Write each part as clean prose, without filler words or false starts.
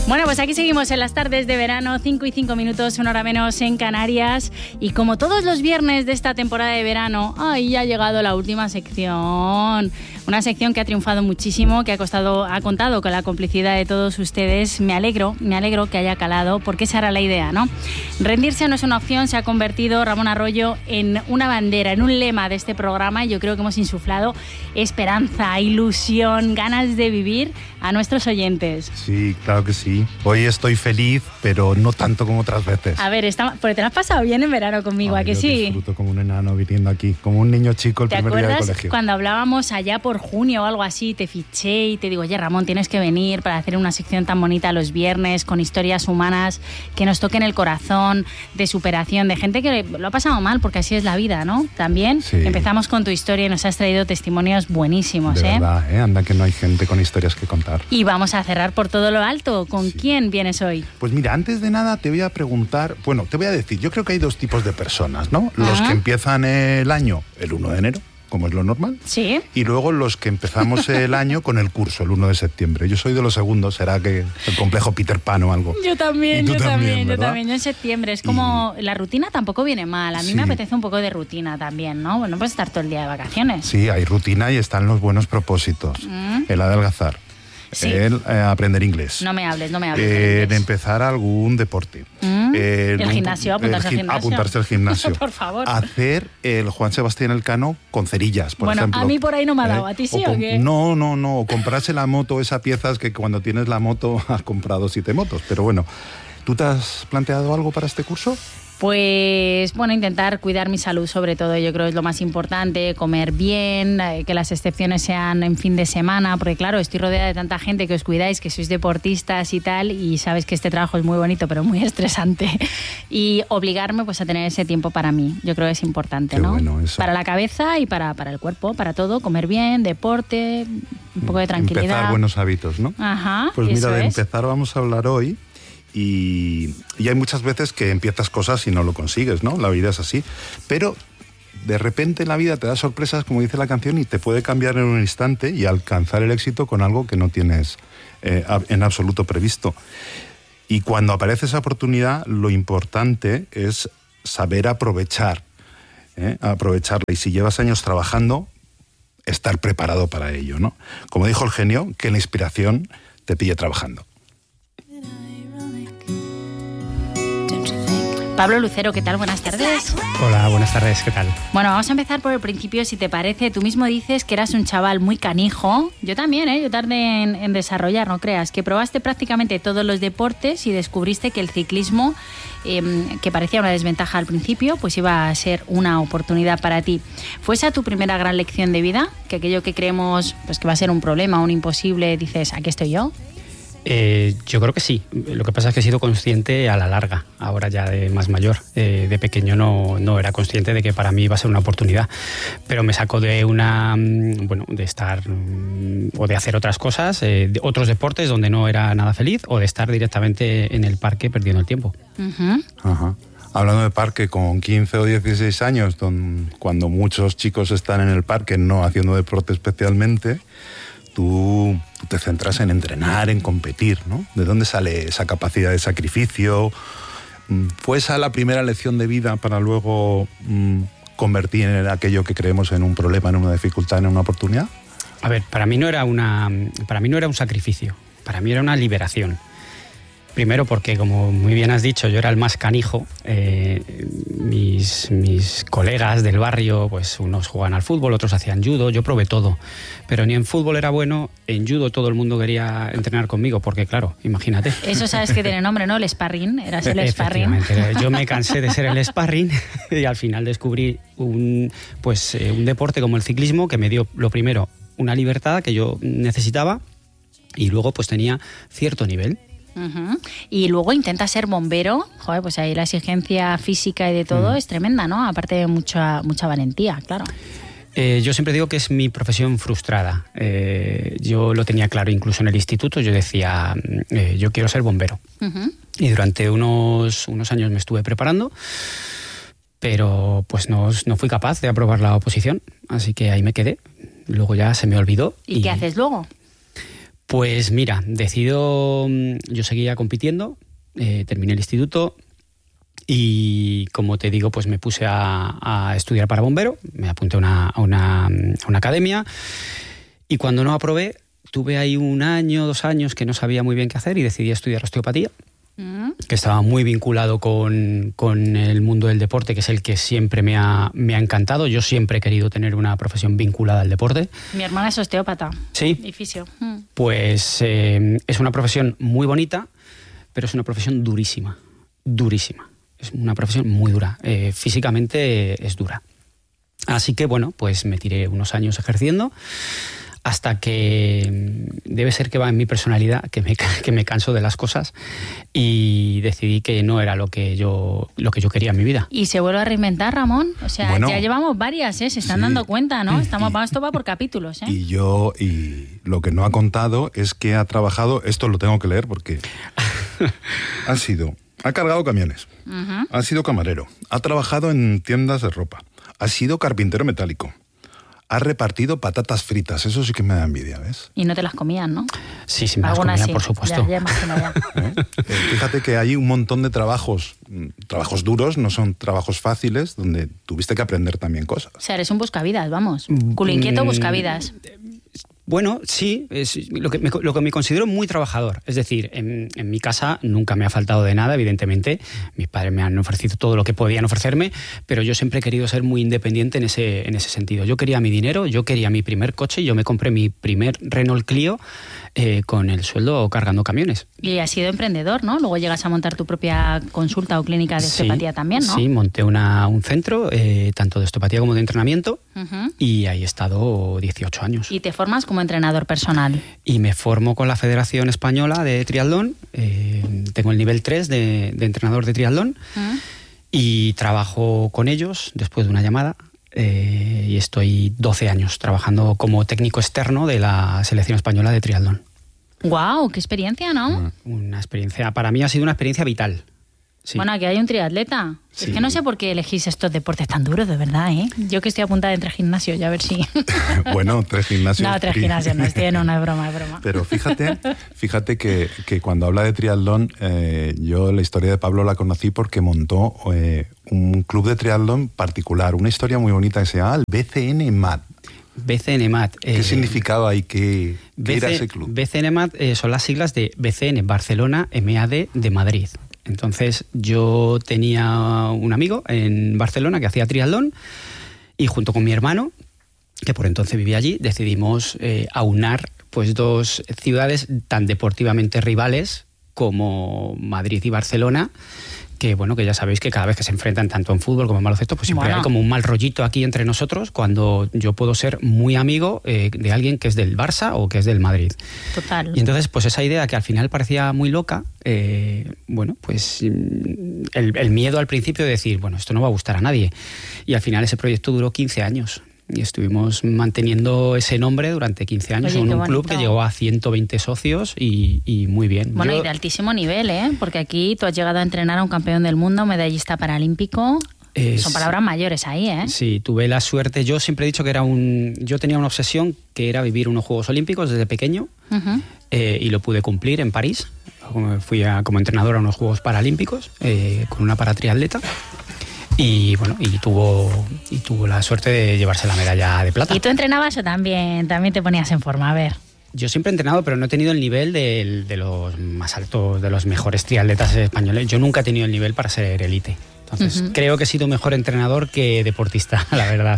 Bueno, pues aquí seguimos en las tardes de verano, 5 y 5 minutos, una hora menos en Canarias. Y como todos los viernes de esta temporada de verano, ahí ha llegado la última sección. Una sección que ha triunfado muchísimo, que ha contado con la complicidad de todos ustedes. Me alegro que haya calado, porque esa era la idea, ¿no? Rendirse no es una opción, se ha convertido Ramón Arroyo en una bandera, en un lema de este programa. Y yo creo que hemos insuflado esperanza, ilusión, ganas de vivir a nuestros oyentes. Sí, claro que sí. Hoy estoy feliz, pero no tanto como otras veces. A ver, porque te lo has pasado bien en verano conmigo, ¿a que sí? Disfruto como un enano viniendo aquí, como un niño chico el primer día de colegio. ¿Te acuerdas cuando hablábamos allá por junio o algo así? Te fiché y te digo, oye, Ramón, tienes que venir para hacer una sección tan bonita los viernes, con historias humanas que nos toquen el corazón, de superación, de gente que lo ha pasado mal, porque así es la vida, ¿no? También sí. Empezamos con tu historia y nos has traído testimonios buenísimos, de verdad, anda que no hay gente con historias que contar. Y vamos a cerrar por todo lo alto. ¿Con quién vienes hoy? Pues mira, antes de nada te voy a preguntar, te voy a decir, yo creo que hay dos tipos de personas, ¿no? Los que empiezan el año el 1 de enero, como es lo normal. Sí. Y luego los que empezamos el año con el curso, el 1 de septiembre. Yo soy de los segundos, será que el complejo Peter Pan o algo. Yo también. Yo en septiembre. Es como, la rutina tampoco viene mal. A mí me apetece un poco de rutina también, ¿no? Bueno, puedes estar todo el día de vacaciones. Sí, hay rutina y están los buenos propósitos. El adelgazar. Sí. Aprender inglés. No me hables. De empezar algún deporte. El gimnasio, apuntarse al gimnasio. Apuntarse al gimnasio. Por favor. Hacer el Juan Sebastián Elcano con cerillas, por ejemplo. A mí por ahí no me ha dado. ¿A ti sí o qué? No. Comprarse la moto, esa pieza es que cuando tienes la moto has comprado 7 motos. Pero bueno, ¿tú te has planteado algo para este curso? Pues intentar cuidar mi salud sobre todo, yo creo que es lo más importante, comer bien, que las excepciones sean en fin de semana, porque claro, estoy rodeada de tanta gente que os cuidáis, que sois deportistas y tal, y sabes que este trabajo es muy bonito pero muy estresante, y obligarme pues a tener ese tiempo para mí, yo creo que es importante, ¿no? Bueno, eso. Para la cabeza y para el cuerpo, para todo, comer bien, deporte, un poco de tranquilidad. Empezar buenos hábitos, ¿no? Ajá. Pues mira, de empezar vamos a hablar hoy. Y hay muchas veces que empiezas cosas y no lo consigues, ¿no? La vida es así. Pero de repente la vida te da sorpresas, como dice la canción, y te puede cambiar en un instante y alcanzar el éxito con algo que no tienes en absoluto previsto. Y cuando aparece esa oportunidad, lo importante es saber aprovecharla. Y si llevas años trabajando, estar preparado para ello, ¿no? Como dijo el genio, que la inspiración te pille trabajando. Pablo Lucero, ¿qué tal? Buenas tardes. Hola, buenas tardes, ¿qué tal? Bueno, vamos a empezar por el principio, si te parece. Tú mismo dices que eras un chaval muy canijo. Yo también, yo tardé en desarrollar, no creas. Que probaste prácticamente todos los deportes y descubriste que el ciclismo, que parecía una desventaja al principio, pues iba a ser una oportunidad para ti. ¿Fue esa tu primera gran lección de vida? Que aquello que creemos pues que va a ser un problema, un imposible, dices, aquí estoy yo. Yo creo que sí. Lo que pasa es que he sido consciente a la larga, ahora ya de más mayor. De pequeño no era consciente de que para mí iba a ser una oportunidad, pero me sacó de de estar o de hacer otras cosas, de otros deportes donde no era nada feliz, o de estar directamente en el parque perdiendo el tiempo. Uh-huh. Ajá. Hablando de parque, con 15 o 16 años, cuando muchos chicos están en el parque no haciendo deporte especialmente, tú te centras en entrenar, en competir, ¿no? ¿De dónde sale esa capacidad de sacrificio? ¿Fue esa la primera lección de vida para luego convertir en aquello que creemos en un problema, en una dificultad, en una oportunidad? A ver, para mí no era un sacrificio, para mí era una liberación. Primero porque, como muy bien has dicho, yo era el más canijo. Mis colegas del barrio, pues unos jugaban al fútbol, otros hacían judo, yo probé todo. Pero ni en fútbol era bueno, en judo todo el mundo quería entrenar conmigo, porque claro, imagínate. Eso sabes que tiene nombre, ¿no? El sparring, eras el sparring. Efectivamente, yo me cansé de ser el sparring y al final descubrí un deporte como el ciclismo que me dio, lo primero, una libertad que yo necesitaba y luego pues tenía cierto nivel. Uh-huh. Y luego intenta ser bombero. Joder, pues ahí la exigencia física y de todo es tremenda, ¿no? Aparte de mucha valentía, claro. Yo siempre digo que es mi profesión frustrada. Yo lo tenía claro incluso en el instituto. Yo decía, yo quiero ser bombero. Uh-huh. Y durante unos años me estuve preparando, pero pues no fui capaz de aprobar la oposición. Así que ahí me quedé. Luego ya se me olvidó. ¿Y qué haces luego? Pues mira, yo seguía compitiendo, terminé el instituto y, como te digo, pues me puse a estudiar para bombero, me apunté a una academia, y cuando no aprobé, tuve ahí 1 año, 2 años que no sabía muy bien qué hacer y decidí estudiar osteopatía, que estaba muy vinculado con el mundo del deporte, que es el que siempre me ha encantado. Yo siempre he querido tener una profesión vinculada al deporte. Mi hermana es osteópata. Sí. Y fisio. Pues es una profesión muy bonita, pero es una profesión durísima. Durísima. Es una profesión muy dura. Físicamente es dura. Así que, bueno, pues me tiré unos años ejerciendo, hasta que debe ser que va en mi personalidad, que me canso de las cosas, y decidí que no era lo que yo quería en mi vida. ¿Y se vuelve a reinventar, Ramón? O sea, bueno, ya llevamos varias, se están dando cuenta, ¿no? Esto va por capítulos, ¿eh? Y lo que no ha contado es que ha trabajado, esto lo tengo que leer porque ha cargado camiones, ha sido camarero, ha trabajado en tiendas de ropa, ha sido carpintero metálico, ha repartido patatas fritas, eso sí que me da envidia, ¿ves? Y no te las comían, ¿no? Sí, me las comía, por supuesto. Ya imagino ya. Fíjate que hay un montón de trabajos duros, no son trabajos fáciles, donde tuviste que aprender también cosas. O sea, eres un buscavidas, vamos. Culo inquieto, buscavidas. Bueno, sí, es lo que me considero muy trabajador. Es decir, en mi casa nunca me ha faltado de nada, evidentemente. Mis padres me han ofrecido todo lo que podían ofrecerme, pero yo siempre he querido ser muy independiente en ese sentido. Yo quería mi dinero, yo quería mi primer coche, y yo me compré mi primer Renault Clio con el sueldo cargando camiones. Y has sido emprendedor, ¿no? Luego llegas a montar tu propia consulta o clínica de osteopatía también, ¿no? Sí, monté un centro, tanto de osteopatía como de entrenamiento, y ahí he estado 18 años. ¿Y te formas como entrenador personal? Y me formo con la Federación Española de Triatlón, tengo el nivel 3 de entrenador de triatlón, y trabajo con ellos después de una llamada. Y estoy 12 años trabajando como técnico externo de la Selección Española de Triatlón. ¡Guau! ¡Qué experiencia!, ¿no? Una experiencia, para mí ha sido una experiencia vital. Sí. Bueno, aquí hay un triatleta. Sí. Es que no sé por qué elegís estos deportes tan duros, de verdad, ¿eh? Yo que estoy apuntada en 3 gimnasios, ya a ver si... Bueno, 3 gimnasios... No, 3 gimnasios no, no es broma, es broma. Pero fíjate que cuando habla de triatlón, yo la historia de Pablo la conocí porque montó un club de triatlón particular, una historia muy bonita que se llama el BCN MAT. BCN MAT. ¿Qué significaba y qué era ese club? BCN MAT son las siglas de BCN Barcelona MAD de Madrid. Entonces yo tenía un amigo en Barcelona que hacía triatlón, y junto con mi hermano, que por entonces vivía allí, decidimos aunar pues 2 ciudades tan deportivamente rivales como Madrid y Barcelona, que bueno, que ya sabéis que cada vez que se enfrentan tanto en fútbol como en baloncesto, pues siempre hay como un mal rollito aquí entre nosotros, cuando yo puedo ser muy amigo de alguien que es del Barça o que es del Madrid. Total. Y entonces, pues esa idea que al final parecía muy loca, bueno, pues el miedo al principio de decir, bueno, esto no va a gustar a nadie. Y al final ese proyecto duró 15 años. Y estuvimos manteniendo ese nombre durante 15 años. Oye, en un club que llegó a 120 socios y muy bien. Bueno, y de altísimo nivel, ¿eh? Porque aquí tú has llegado a entrenar a un campeón del mundo, medallista paralímpico. Son palabras mayores ahí, ¿eh? Sí, tuve la suerte. Yo siempre he dicho que yo tenía una obsesión que era vivir unos Juegos Olímpicos desde pequeño, y lo pude cumplir en París. Fui como entrenador a unos Juegos Paralímpicos con una paratriatleta. Y bueno, tuvo la suerte de llevarse la medalla de plata. ¿Y tú entrenabas o también te ponías en forma? A ver. Yo siempre he entrenado, pero no he tenido el nivel de los más altos, de los mejores triatletas españoles. Yo nunca he tenido el nivel para ser élite. Entonces, creo que he sido mejor entrenador que deportista, la verdad.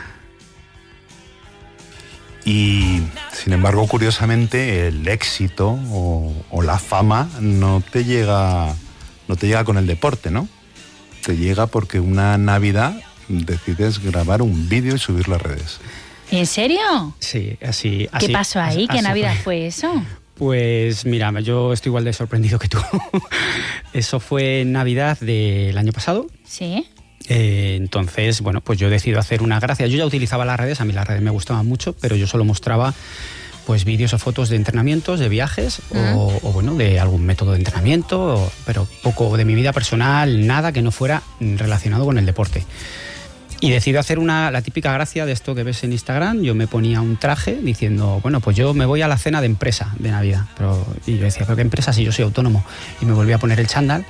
Y, sin embargo, curiosamente, el éxito o la fama no te llega con el deporte, ¿no? Te llega porque una Navidad decides grabar un vídeo y subirlo a redes. ¿En serio? Sí, así. ¿Qué pasó ahí? ¿Qué Navidad fue eso? Pues mira, yo estoy igual de sorprendido que tú. Eso fue Navidad del año pasado. Sí. Entonces, bueno, pues yo decido hacer una gracia. Yo ya utilizaba las redes, a mí las redes me gustaban mucho, pero yo solo mostraba pues vídeos o fotos de entrenamientos, de viajes o bueno, de algún método de entrenamiento, pero poco de mi vida personal, nada que no fuera relacionado con el deporte. Y decido hacer la típica gracia de esto que ves en Instagram. Yo me ponía un traje diciendo, bueno, pues yo me voy a la cena de empresa de Navidad. Y yo decía, ¿pero qué empresa si yo soy autónomo? Y me volví a poner el chándal,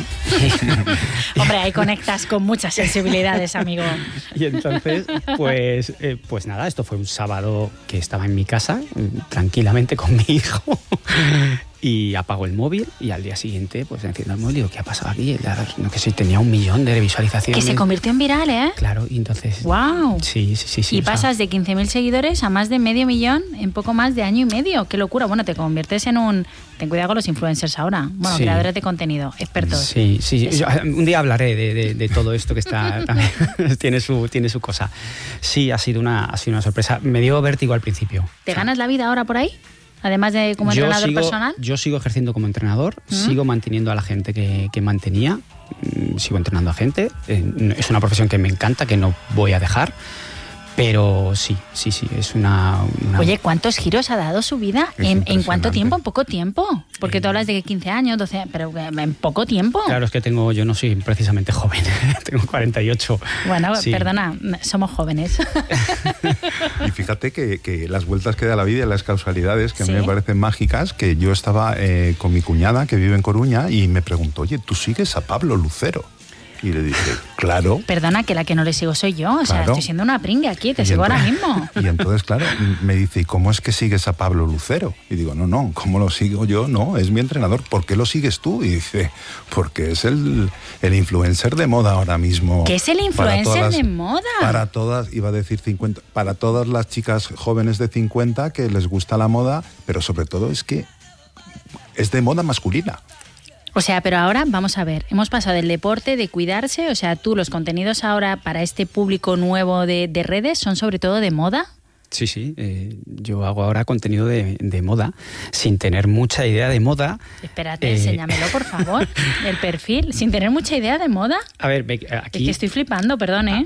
¿no? Hombre, ahí conectas con muchas sensibilidades, amigo. Y entonces, pues nada, esto fue un sábado que estaba en mi casa, tranquilamente con mi hijo. Y apago el móvil y al día siguiente pues enciendo el móvil y digo, ¿qué ha pasado aquí? No, que sí, tenía 1 millón de visualizaciones. Que se convirtió en viral, ¿eh? Claro, y entonces... ¡Wow! Sí. Y pasas de 15.000 seguidores a más de 500.000 en poco más de año y medio. ¡Qué locura! Bueno, te conviertes en un... Ten cuidado con los influencers ahora. Bueno, sí. Creadores de contenido, expertos. Sí. Yo, un día hablaré de todo esto que está... también tiene su cosa. Sí, ha sido una sorpresa. Me dio vértigo al principio. ¿Te ganas la vida ahora por ahí? Además de como entrenador personal. Yo sigo ejerciendo como entrenador, sigo manteniendo a la gente que mantenía, sigo entrenando a gente. Es una profesión que me encanta, que no voy a dejar. Pero sí, es una... Oye, ¿cuántos giros ha dado su vida? ¿En cuánto tiempo? ¿En poco tiempo? Porque tú hablas de 15 años, 12, pero en poco tiempo. Claro, es que yo no soy precisamente joven, tengo 48. Bueno, sí. Perdona, somos jóvenes. Y fíjate que las vueltas que da la vida y las causalidades, que a mí me parecen mágicas, que yo estaba con mi cuñada, que vive en Coruña, y me preguntó, oye, ¿tú sigues a Pablo Lucero? Y le dije, claro. Perdona, que la que no le sigo soy yo. O sea, estoy siendo una pringue aquí, te sigo ahora mismo. Y entonces, claro, me dice, ¿y cómo es que sigues a Pablo Lucero? Y digo, no, ¿cómo lo sigo yo? No, es mi entrenador. ¿Por qué lo sigues tú? Y dice, porque es el influencer de moda ahora mismo. ¿Qué es el influencer de moda? Para todas, iba a decir 50, para todas las chicas jóvenes de 50 que les gusta la moda, pero sobre todo es que es de moda masculina. O sea, pero ahora, vamos a ver, hemos pasado del deporte, de cuidarse, o sea, tú, los contenidos ahora para este público nuevo de redes son sobre todo de moda. Sí, yo hago ahora contenido de moda, sin tener mucha idea de moda. Espérate, enséñamelo, por favor, el perfil, sin tener mucha idea de moda. A ver, aquí... Es que estoy flipando, perdón, ¿eh?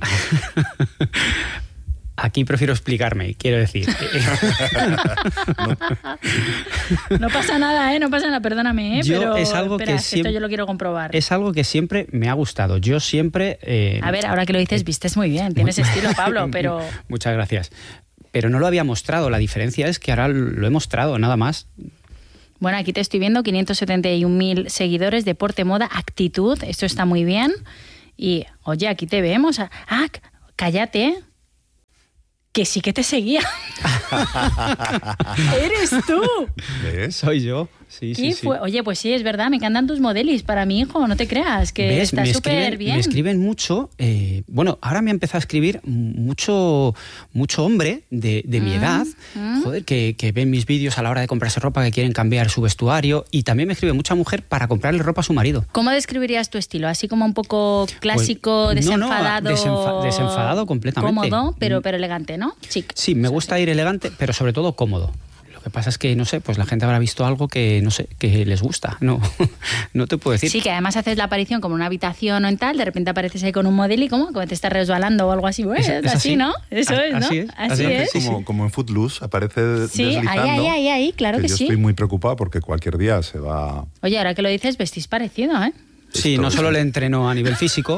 Aquí prefiero explicarme, quiero decir. No pasa nada, no pasa nada, perdóname, pero es algo espera, que siempre, esto yo lo quiero comprobar. Es algo que siempre me ha gustado. Yo siempre... A ver, ahora que lo dices, vistes muy bien, tienes estilo, Pablo, pero... Muchas gracias. Pero no lo había mostrado, la diferencia es que ahora lo he mostrado, nada más. Bueno, aquí te estoy viendo, 571.000 seguidores, deporte, moda, actitud, esto está muy bien. Y, oye, aquí te vemos. Cállate, que sí que te seguía. ¡Eres tú! ¿Ves? Soy yo. Sí. Oye, pues sí, es verdad, me encantan tus modelis para mi hijo, no te creas, que está súper bien. Me escriben mucho, bueno, ahora me ha empezado a escribir mucho hombre de mi edad, joder, que ven mis vídeos a la hora de comprarse ropa, que quieren cambiar su vestuario, y también me escribe mucha mujer para comprarle ropa a su marido. ¿Cómo describirías tu estilo? ¿Así como un poco clásico, pues, desenfadado? Desenfadado completamente. Cómodo, pero elegante, ¿no? Chic. Sí, me gusta ir elegante, pero sobre todo cómodo. Lo que pasa es que, no sé, pues la gente habrá visto algo que, no sé, que les gusta. No te puedo decir. Sí, que además haces la aparición como en una habitación o en tal, de repente apareces ahí con un modelo y como te estás resbalando o algo así. Pues, es así, ¿no? Eso es, ¿no? Así es. Como en Footloose, aparece deslizando. Sí, ahí, claro que sí. Yo estoy muy preocupado porque cualquier día se va... Oye, ahora que lo dices, vestís parecido, ¿eh? Sí, no solo le entreno a nivel físico.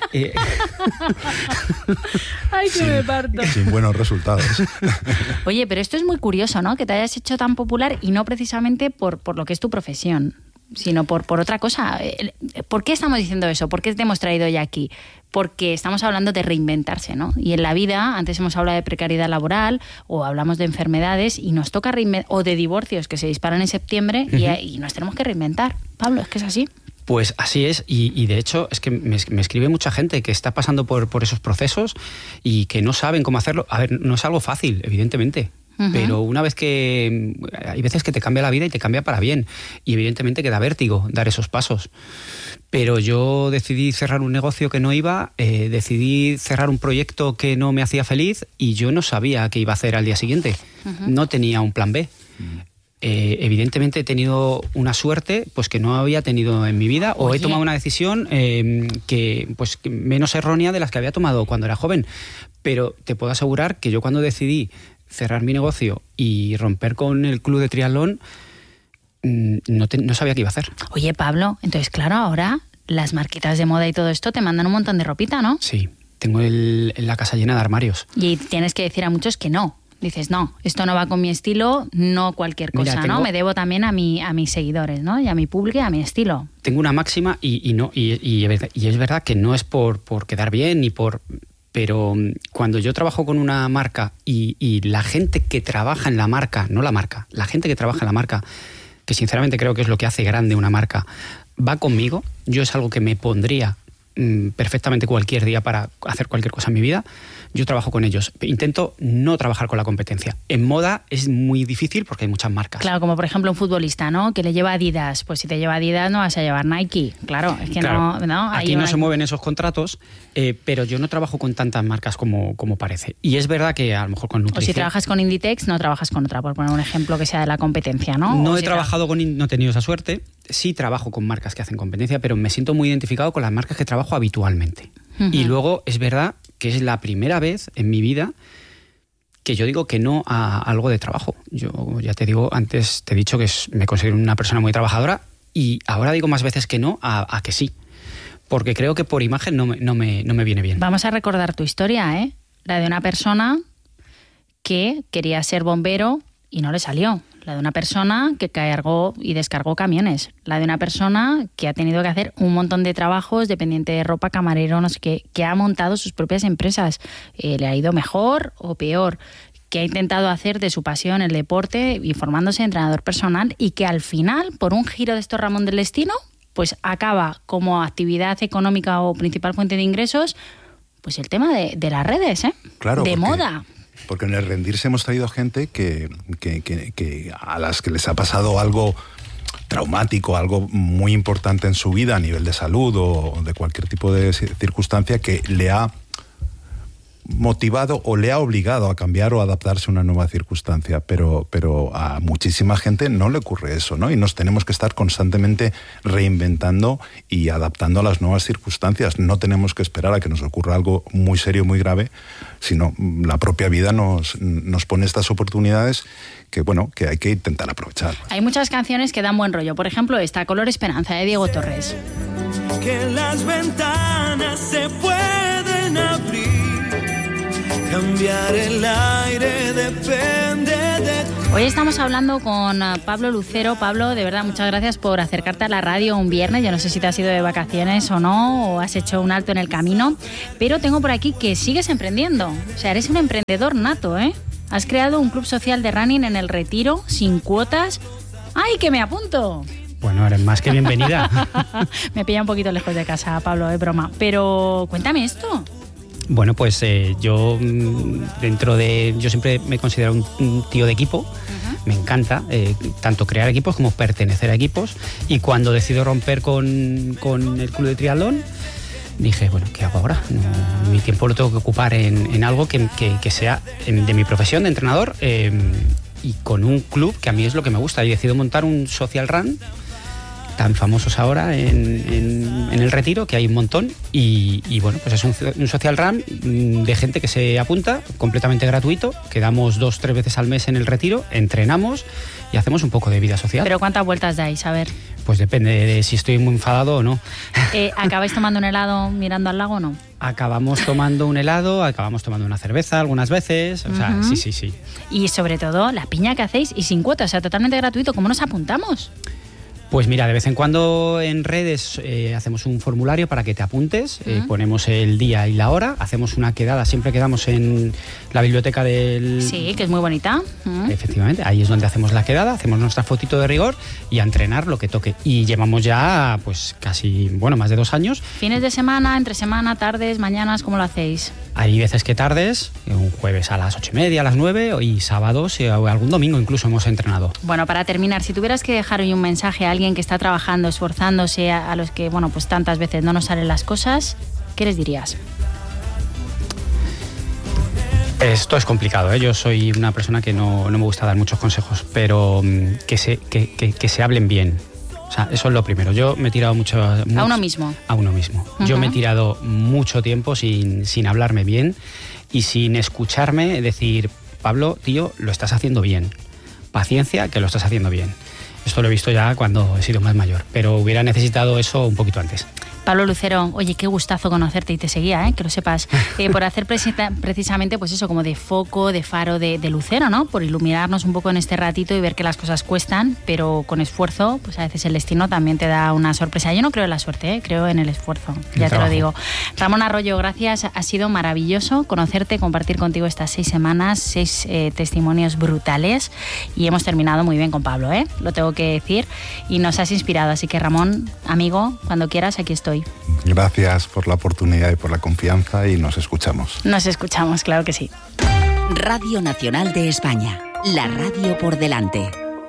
Ay, que me parto. Sin buenos resultados. Oye, pero esto es muy curioso, ¿no? Que te hayas hecho tan popular y no precisamente por lo que es tu profesión, sino por otra cosa. ¿Por qué estamos diciendo eso? ¿Por qué te hemos traído hoy aquí? Porque estamos hablando de reinventarse, ¿no? Y en la vida, antes hemos hablado de precariedad laboral o hablamos de enfermedades y nos toca reinventar, o de divorcios que se disparan en septiembre y nos tenemos que reinventar. Pablo, es que es así. Pues así es, y de hecho es que me escribe mucha gente que está pasando por esos procesos y que no saben cómo hacerlo. A ver, no es algo fácil, evidentemente, pero una vez que... Hay veces que te cambia la vida y te cambia para bien, y evidentemente que da vértigo dar esos pasos. Pero yo decidí cerrar un negocio que no iba, decidí cerrar un proyecto que no me hacía feliz y yo no sabía qué iba a hacer al día siguiente. No tenía un plan B. Evidentemente he tenido una suerte pues que no había tenido en mi vida. Oye. O he tomado una decisión que menos errónea de las que había tomado cuando era joven, pero te puedo asegurar que yo cuando decidí cerrar mi negocio y romper con el club de triatlón no sabía qué iba a hacer. Oye, Pablo, entonces claro, ahora las marquitas de moda y todo esto te mandan un montón de ropita, ¿no? Sí. tengo la casa llena de armarios. Y tienes que decir a muchos que no. Dices, no, esto no va con mi estilo, no cualquier cosa, ¿no? Me debo también a mis seguidores, ¿no? Y a mi público y a mi estilo. Tengo una máxima y es verdad que no es por quedar bien ni por... Pero cuando yo trabajo con una marca y la gente que trabaja en la marca, no la marca, la gente que trabaja en la marca, que sinceramente creo que es lo que hace grande una marca, va conmigo, yo es algo que me pondría perfectamente cualquier día para hacer cualquier cosa en mi vida, yo trabajo con ellos. Intento no trabajar con la competencia. En moda es muy difícil porque hay muchas marcas. Claro, como por ejemplo un futbolista, ¿no? Que le lleva Adidas. Pues si te lleva Adidas no vas a llevar Nike. Claro, es que claro. No aquí no se mueven esos contratos, pero yo no trabajo con tantas marcas como parece. Y es verdad que a lo mejor con nutrición... O si trabajas con Inditex, no trabajas con otra, por poner un ejemplo que sea de la competencia, ¿no? No he trabajado no he tenido esa suerte. Sí trabajo con marcas que hacen competencia, pero me siento muy identificado con las marcas que trabajo habitualmente. Uh-huh. Y luego es verdad que es la primera vez en mi vida que yo digo que no a algo de trabajo. Yo ya te digo, antes te he dicho que me considero una persona muy trabajadora y ahora digo más veces que no a que sí. Porque creo que por imagen no me viene bien. Vamos a recordar tu historia, ¿eh? La de una persona que quería ser bombero y no le salió. La de una persona que cargó y descargó camiones. La de una persona que ha tenido que hacer un montón de trabajos, dependiente de ropa, camarero, no sé qué, que ha montado sus propias empresas. Le ha ido mejor o peor, que ha intentado hacer de su pasión el deporte y formándose entrenador personal y que al final, por un giro de estos Ramón del destino, pues acaba como actividad económica o principal fuente de ingresos, pues el tema de las redes, ¿eh? Claro, de moda. Porque en el rendirse hemos traído gente que a las que les ha pasado algo traumático, algo muy importante en su vida a nivel de salud o de cualquier tipo de circunstancia que le ha motivado o le ha obligado a cambiar o adaptarse a una nueva circunstancia, pero a muchísima gente no le ocurre eso, ¿no? Y nos tenemos que estar constantemente reinventando y adaptando a las nuevas circunstancias. No tenemos que esperar a que nos ocurra algo muy serio, muy grave, sino la propia vida nos pone estas oportunidades que, bueno, que hay que intentar aprovechar. Hay muchas canciones que dan buen rollo. Por ejemplo, esta, Color Esperanza, de Diego Torres. Que las ventanas se pueden abrir. Cambiar el aire depende de... Hoy estamos hablando con Pablo Lucero. Pablo, de verdad, muchas gracias por acercarte a la radio un viernes. Yo no sé si te has ido de vacaciones o no, o has hecho un alto en el camino, pero tengo por aquí que sigues emprendiendo. O sea, eres un emprendedor nato, ¿eh? Has creado un club social de running en El Retiro, sin cuotas. ¡Ay, que me apunto! Bueno, eres más que bienvenida. Me pilla un poquito lejos de casa, Pablo, es broma. Pero cuéntame esto. Bueno, pues yo yo siempre me considero un tío de equipo. Uh-huh. Me encanta tanto crear equipos como pertenecer a equipos. Y cuando decido romper con el club de triatlón, dije, bueno, ¿qué hago ahora? No, mi tiempo lo tengo que ocupar en algo que sea de mi profesión de entrenador y con un club que a mí es lo que me gusta. Y decido montar un social run tan famosos ahora en El Retiro, que hay un montón, y bueno, pues es un social run de gente que se apunta, completamente gratuito, quedamos 2-3 veces al mes en El Retiro, entrenamos y hacemos un poco de vida social. ¿Pero cuántas vueltas dais? A ver. Pues depende de si estoy muy enfadado o no. ¿Acabáis tomando un helado mirando al lago o no? Acabamos tomando un helado, acabamos tomando una cerveza algunas veces, o sea, sí. Y sobre todo, la piña que hacéis y sin cuota, o sea, totalmente gratuito. ¿Cómo nos apuntamos? Pues mira, de vez en cuando en redes hacemos un formulario para que te apuntes, ponemos el día y la hora, hacemos una quedada, siempre quedamos en la biblioteca del... Sí, que es muy bonita. Efectivamente, ahí es donde hacemos la quedada, hacemos nuestra fotito de rigor y a entrenar lo que toque. Y llevamos ya pues casi, más de 2 años. ¿Fines de semana, entre semana, tardes, mañanas, cómo lo hacéis? Hay veces que tardes, un jueves a las 8:30, a las 9, y sábados y algún domingo incluso hemos entrenado. Bueno, para terminar, si tuvieras que dejar hoy un mensaje a alguien que está trabajando, esforzándose, a los que, pues tantas veces no nos salen las cosas, ¿qué les dirías? Esto es complicado, ¿eh? Yo soy una persona que no me gusta dar muchos consejos, pero que se hablen bien. O sea, eso es lo primero. Yo me he tirado mucho... ¿A uno mismo? A uno mismo. Uh-huh. Yo me he tirado mucho tiempo sin hablarme bien y sin escucharme decir, Pablo, tío, lo estás haciendo bien. Paciencia, que lo estás haciendo bien. Esto lo he visto ya cuando he sido más mayor, pero hubiera necesitado eso un poquito antes. Pablo Lucero, oye, qué gustazo conocerte, y te seguía, que lo sepas, por hacer precisamente pues eso, como de foco, de faro de Lucero, ¿no? Por iluminarnos un poco en este ratito y ver que las cosas cuestan, pero con esfuerzo, pues a veces el destino también te da una sorpresa. Yo no creo en la suerte, creo en el esfuerzo, ya te lo digo. Ramón Arroyo, gracias, ha sido maravilloso conocerte, compartir contigo estas 6 semanas, 6 testimonios brutales, y hemos terminado muy bien con Pablo, lo tengo que decir, y nos has inspirado, así que Ramón, amigo, cuando quieras, aquí estoy. Gracias por la oportunidad y por la confianza, y nos escuchamos. Nos escuchamos, claro que sí. Radio Nacional de España, la radio por delante.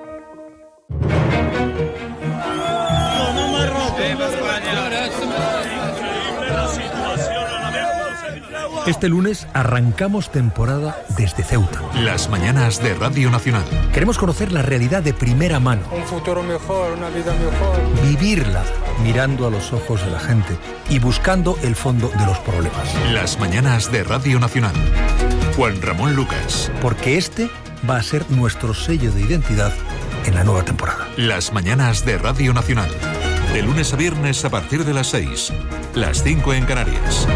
Este lunes arrancamos temporada desde Ceuta. Las mañanas de Radio Nacional. Queremos conocer la realidad de primera mano. Un futuro mejor, una vida mejor. Vivirla mirando a los ojos de la gente y buscando el fondo de los problemas. Las mañanas de Radio Nacional. Juan Ramón Lucas. Porque este va a ser nuestro sello de identidad en la nueva temporada. Las mañanas de Radio Nacional. De lunes a viernes a partir de las 6. Las 5 en Canarias.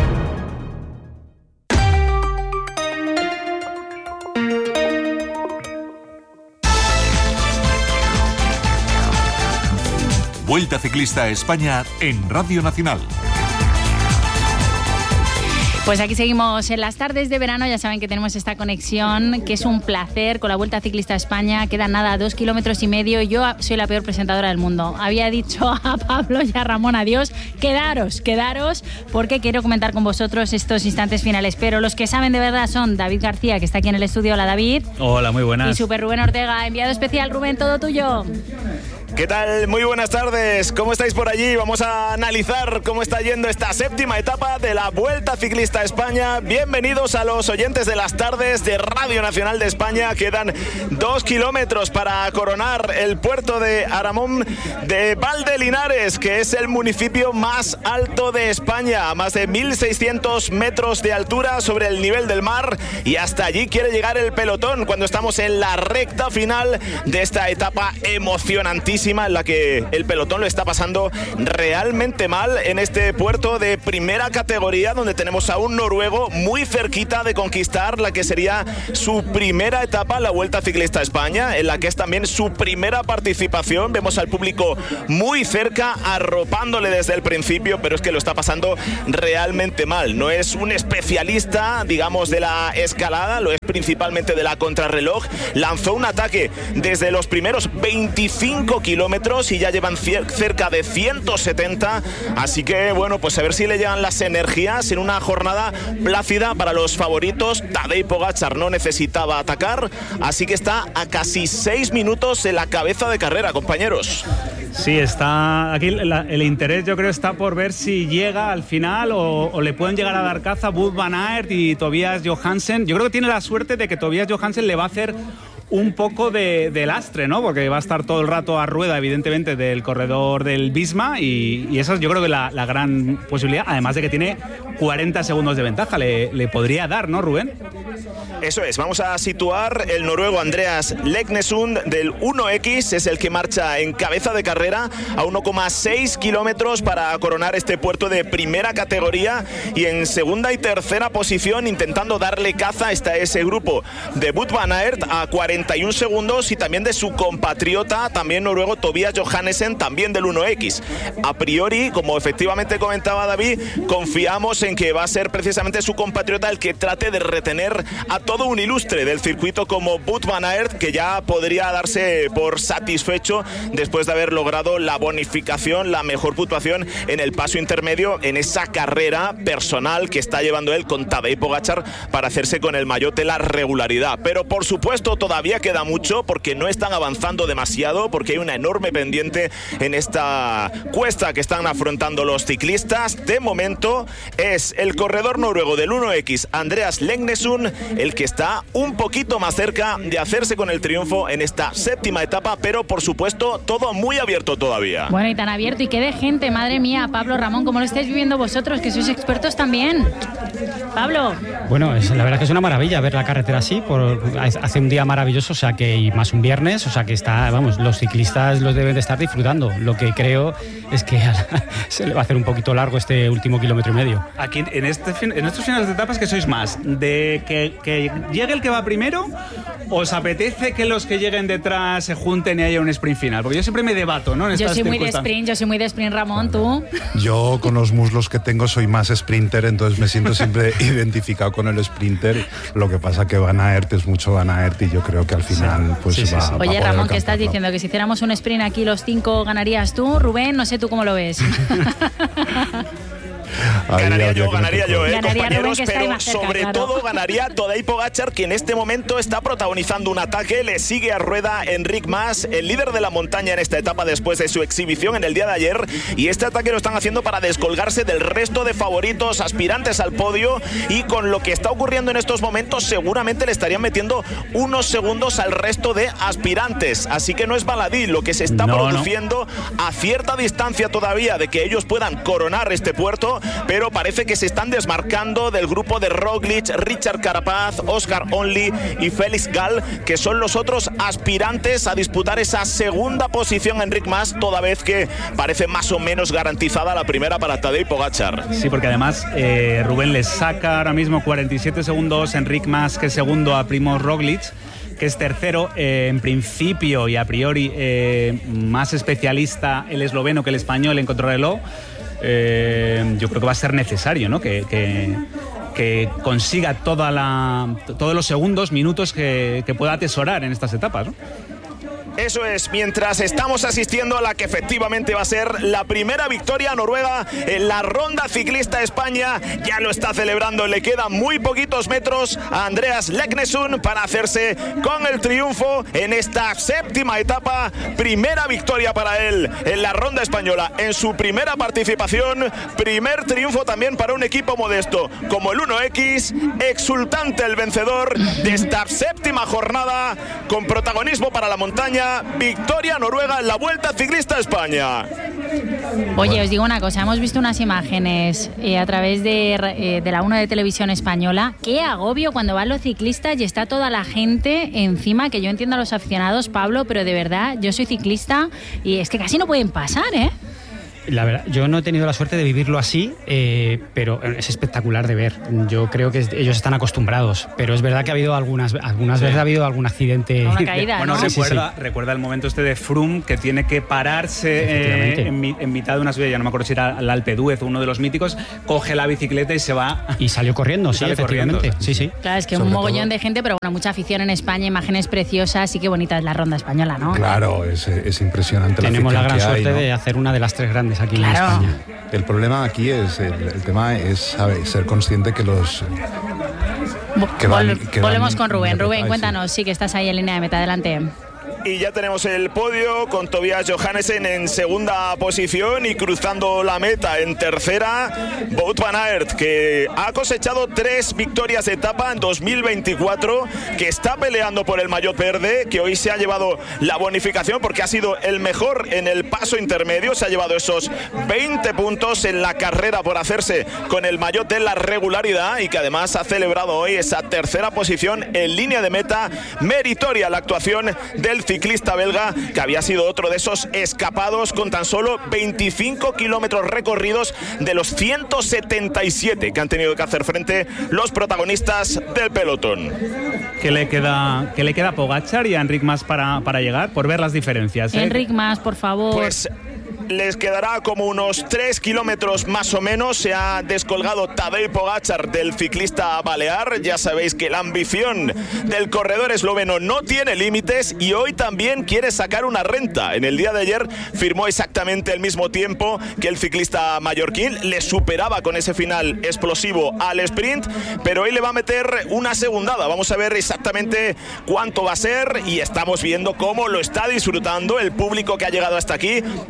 Vuelta Ciclista a España en Radio Nacional. Pues aquí seguimos en las tardes de verano, ya saben que tenemos esta conexión, que es un placer con la Vuelta Ciclista a España. Quedan nada, 2,5 kilómetros. Yo soy la peor presentadora del mundo. Había dicho a Pablo y a Ramón adiós. Quedaros, porque quiero comentar con vosotros estos instantes finales. Pero los que saben de verdad son David García, que está aquí en el estudio. Hola, David. Hola, muy buenas. Y Super Rubén Ortega, enviado especial. Rubén, todo tuyo. ¿Qué tal? Muy buenas tardes. ¿Cómo estáis por allí? Vamos a analizar cómo está yendo esta 7ª etapa de la Vuelta Ciclista a España. Bienvenidos a los oyentes de las tardes de Radio Nacional de España. Quedan 2 kilómetros para coronar el puerto de Aramón de Valdelinares, que es el municipio más alto de España, a más de 1.600 metros de altura sobre el nivel del mar, y hasta allí quiere llegar el pelotón cuando estamos en la recta final de esta etapa emocionantísima, en la que el pelotón lo está pasando realmente mal en este puerto de primera categoría, donde tenemos a un noruego muy cerquita de conquistar la que sería su primera etapa, la Vuelta Ciclista a España, en la que es también su primera participación. Vemos al público muy cerca, arropándole desde el principio, pero es que lo está pasando realmente mal. No es un especialista, digamos, de la escalada, lo es principalmente de la contrarreloj. Lanzó un ataque desde los primeros 25 kilómetros y ya llevan cerca de 170, así que bueno, pues a ver si le llegan las energías en una jornada plácida para los favoritos. Tadej Pogačar no necesitaba atacar, así que está a casi 6 minutos en la cabeza de carrera, compañeros. Sí, está aquí el interés, yo creo, está por ver si llega al final o le pueden llegar a dar caza Wout van Aert y Tobias Johansen. Yo creo que tiene la suerte de que Tobias Johansen le va a hacer un poco de lastre, ¿no? Porque va a estar todo el rato a rueda, evidentemente, del corredor del Visma, y esa es, yo creo, que la gran posibilidad, además de que tiene 40 segundos de ventaja, le podría dar, ¿no, Rubén? Eso es, vamos a situar el noruego Andreas Leknesund del 1X, es el que marcha en cabeza de carrera a 1,6 kilómetros para coronar este puerto de primera categoría, y en segunda y tercera posición, intentando darle caza, está ese grupo de Wout van Aert a 41 segundos, y también de su compatriota, también noruego, Tobias Johansen, también del 1X. A priori, como efectivamente comentaba David, confiamos en que va a ser precisamente su compatriota el que trate de retener a todo un ilustre del circuito como Wout van Aert, que ya podría darse por satisfecho después de haber logrado la bonificación, la mejor puntuación en el paso intermedio, en esa carrera personal que está llevando él con Tadej Pogačar para hacerse con el maillot de la regularidad. Pero por supuesto todavía queda mucho, porque no están avanzando demasiado, porque hay una enorme pendiente en esta cuesta que están afrontando los ciclistas. De momento es el corredor noruego del 1X, Andreas Leknesund, el que está un poquito más cerca de hacerse con el triunfo en esta 7ª etapa, pero por supuesto todo muy abierto todavía. Bueno, y tan abierto, y qué de gente, madre mía. Pablo, Ramón, ¿cómo lo estáis viviendo vosotros, que sois expertos también? Pablo. Bueno, la verdad que es una maravilla ver la carretera así, hace un día maravilloso, o sea que, y más un viernes, o sea que los ciclistas los deben de estar disfrutando. Lo que creo es que se le va a hacer un poquito largo este último kilómetro y medio. Aquí en estos finales de etapas, ¿qué sois más? ¿De que llegue el que va primero? ¿Os apetece que los que lleguen detrás se junten y haya un sprint final? Porque yo siempre me debato, ¿no? Yo soy muy de sprint, Ramón, ¿tú? Yo con los muslos que tengo soy más sprinter, entonces me siento siempre identificado con el sprinter. Lo que pasa que Van Aert es mucho Van Aert y yo creo que al final va. Oye, Ramón, ¿qué estás diciendo? ¿Que si hiciéramos un sprint aquí los 5 ganarías tú? Rubén, no sé tú cómo lo ves. Ganaría yo, ganaría compañeros, Rubén, pero sobre todo ganaría Tadej Pogačar, quien en este momento está protagonizando un ataque. Le sigue a rueda Enric Mas, el líder de la montaña en esta etapa después de su exhibición en el día de ayer, y este ataque lo están haciendo para descolgarse del resto de favoritos aspirantes al podio, y con lo que está ocurriendo en estos momentos seguramente le estarían metiendo unos segundos al resto de aspirantes, así que no es baladí lo que se está produciendo a cierta distancia todavía de que ellos puedan coronar este puerto, pero parece que se están desmarcando del grupo de Roglic, Richard Carapaz, Oscar Onley y Félix Gall, que son los otros aspirantes a disputar esa segunda posición. Enric Mas, toda vez que parece más o menos garantizada la primera para Tadej Pogačar. Sí, porque además Rubén le saca ahora mismo 47 segundos Enric Mas, que es segundo, a Primož Roglic, que es tercero. En principio y a priori más especialista el esloveno que el español en contrarreloj. Yo creo que va a ser necesario, ¿no? Que consiga todos los segundos, minutos que pueda atesorar en estas etapas, ¿no? Eso es, mientras estamos asistiendo a la que efectivamente va a ser la primera victoria noruega en la Ronda Ciclista España. Ya lo está celebrando, le quedan muy poquitos metros a Andreas Leknesund para hacerse con el triunfo en esta séptima etapa. Primera victoria para él en la Ronda Española en su primera participación. Primer triunfo también para un equipo modesto como el 1X. Exultante el vencedor de esta séptima jornada, con protagonismo para la montaña. Victoria noruega en la Vuelta Ciclista España. Oye, os digo una cosa, hemos visto unas imágenes a través de la 1 de Televisión Española. Qué agobio cuando van los ciclistas y está toda la gente encima, que yo entiendo a los aficionados, Pablo, pero de verdad, yo soy ciclista y es que casi no pueden pasar, ¿eh? La verdad, yo no he tenido la suerte de vivirlo así, pero es espectacular de ver. Yo creo que ellos están acostumbrados, pero es verdad que ha habido algunas veces ha habido algún accidente. Una caída, bueno, ¿no? Recuerda el momento este de Froome, que tiene que pararse en mitad de una subida, ya no me acuerdo si era el Alpe d'Huez o uno de los míticos, coge la bicicleta y se va. Y salió corriendo, sí, efectivamente. Sí. Claro, es que un mogollón de gente, pero bueno, mucha afición en España, imágenes preciosas, y qué bonita es la Ronda Española, ¿no? Claro, es impresionante. Tenemos la gran suerte de hacer una de las 3 grandes aquí en España. El problema aquí es, el tema es ser consciente que los... Volvemos con Rubén. Rubén, cuéntanos, sí que estás ahí en línea de meta, adelante. Y ya tenemos el podio con Tobias Johannesen en segunda posición y cruzando la meta en tercera, Wout van Aert, que ha cosechado 3 victorias de etapa en 2024, que está peleando por el maillot verde, que hoy se ha llevado la bonificación porque ha sido el mejor en el paso intermedio, se ha llevado esos 20 puntos en la carrera por hacerse con el maillot de la regularidad, y que además ha celebrado hoy esa tercera posición en línea de meta. Meritoria la actuación del ciclista belga, que había sido otro de esos escapados, con tan solo 25 kilómetros recorridos de los 177 que han tenido que hacer frente los protagonistas del pelotón. ¿Qué le queda a Pogačar y a Enric Mas para llegar? Por ver las diferencias, ¿eh? Enric Mas, por favor. Pues les quedará como unos 3 kilómetros más o menos. Se ha descolgado Tadej Pogačar del ciclista balear. Ya sabéis que la ambición del corredor esloveno no tiene límites y hoy también quiere sacar una renta. En el día de ayer firmó exactamente el mismo tiempo que el ciclista mallorquín. Le superaba con ese final explosivo al sprint, pero hoy le va a meter una segundada. Vamos a ver exactamente cuánto va a ser, y estamos viendo cómo lo está disfrutando el público que ha llegado hasta aquí, hasta esta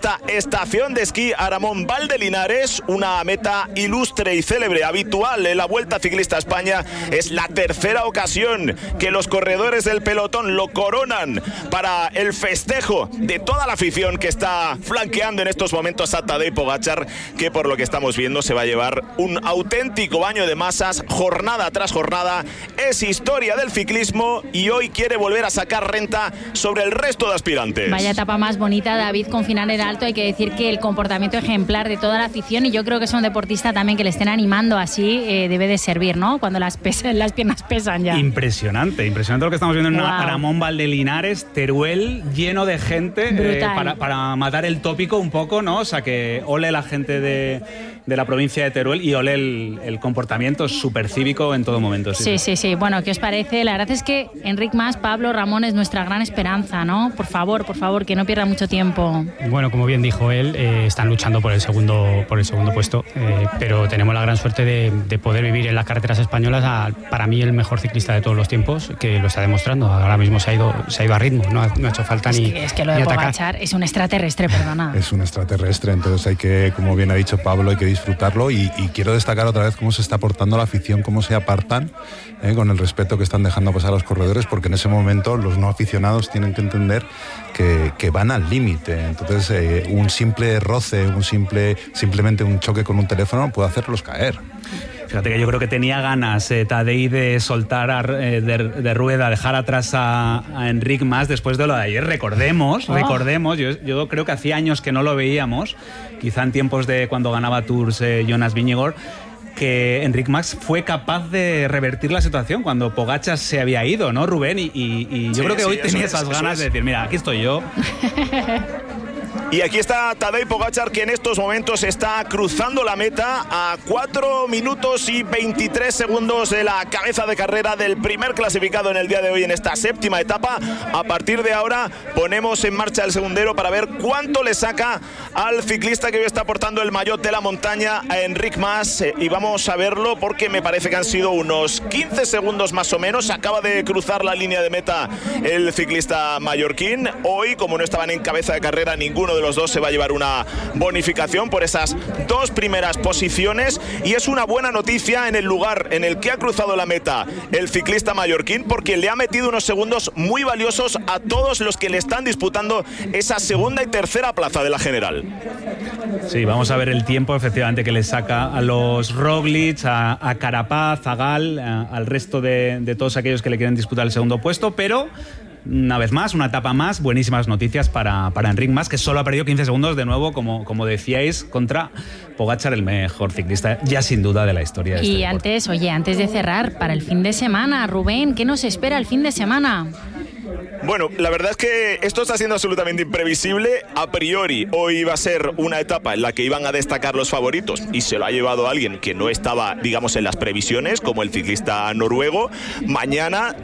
esta estación de esquí Aramón Valdelinares, una meta ilustre y célebre, habitual en la Vuelta Ciclista a España. Es la tercera ocasión que los corredores del pelotón lo coronan para el festejo de toda la afición que está flanqueando en estos momentos a Tadej Pogačar, que por lo que estamos viendo se va a llevar un auténtico baño de masas jornada tras jornada. Es historia del ciclismo y hoy quiere volver a sacar renta sobre el resto de aspirantes. Vaya etapa más bonita, David, con final en alto. Hay que decir que el comportamiento ejemplar de toda la afición, y yo creo que es un deportista también que le estén animando así, debe de servir, ¿no? Cuando las piernas pesan ya. Impresionante lo que estamos viendo en Aramón Valdelinares, Teruel lleno de gente para matar el tópico un poco, ¿no? O sea que ole la gente de la provincia de Teruel y ole el comportamiento súper cívico en todo momento. Sí. Bueno, ¿qué os parece? La verdad es que Enric Mas, Pablo, Ramón, es nuestra gran esperanza, ¿no? Por favor, que no pierda mucho tiempo. Bueno, como bien dijo él, están luchando por el segundo puesto, pero tenemos la gran suerte de poder vivir en las carreteras españolas para mí el mejor ciclista de todos los tiempos, que lo está demostrando. Ahora mismo se ha ido a ritmo, no ha hecho falta es que lo de Pogačar es un extraterrestre, perdona. Es un extraterrestre, entonces hay que, como bien ha dicho Pablo, hay que disfrutarlo y quiero destacar otra vez cómo se está portando la afición, cómo se apartan con el respeto que están dejando pasar a los corredores, porque en ese momento los no aficionados tienen que entender que van al límite. Entonces un simple roce, simplemente un choque con un teléfono puede hacerlos caer. Fíjate que yo creo que tenía ganas Tadej de soltar de rueda, dejar atrás a Enric Mas después de lo de ayer. Recordemos, yo creo que hacía años que no lo veíamos, quizá en tiempos de cuando ganaba Tours Jonas Vingegaard, que Enric Mas fue capaz de revertir la situación cuando Pogačar se había ido, ¿no, Rubén? Y yo creo que hoy tenía esas ganas de decir, mira, aquí estoy yo. Y aquí está Tadej Pogačar, que en estos momentos está cruzando la meta a 4 minutos y 23 segundos de la cabeza de carrera del primer clasificado en el día de hoy en esta séptima etapa. A partir de ahora ponemos en marcha el segundero para ver cuánto le saca al ciclista que hoy está portando el maillot de la montaña, a Enric Mas, y vamos a verlo porque me parece que han sido unos 15 segundos más o menos. Acaba de cruzar la línea de meta el ciclista mallorquín. Hoy, como no estaban en cabeza de carrera, ninguno de los dos se va a llevar una bonificación por esas dos primeras posiciones, y es una buena noticia en el lugar en el que ha cruzado la meta el ciclista mallorquín, porque le ha metido unos segundos muy valiosos a todos los que le están disputando esa segunda y tercera plaza de la general. Sí, vamos a ver el tiempo efectivamente que le saca a los Roglic, a Carapaz, a Gal, al resto de todos aquellos que le quieren disputar el segundo puesto, pero una vez más, una etapa más, buenísimas noticias para Enric Mas, que solo ha perdido 15 segundos de nuevo, como decíais, contra Pogačar, el mejor ciclista ya sin duda de la historia de este deporte. Antes de cerrar, para el fin de semana, Rubén, ¿qué nos espera el fin de semana? Bueno, la verdad es que esto está siendo absolutamente imprevisible. A priori, hoy iba a ser una etapa en la que iban a destacar los favoritos y se lo ha llevado alguien que no estaba, digamos, en las previsiones, como el ciclista noruego. Mañana